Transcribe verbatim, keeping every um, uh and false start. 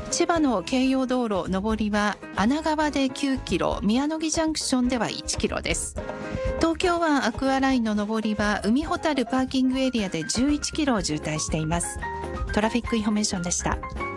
千葉の京葉道路上りは穴川できゅうキロ、宮野木ジャンクションではいちキロです。東京湾アクアラインの上りは海ほたるパーキングエリアでじゅういちキロ渋滞しています。トラフィックインフォメーションでした。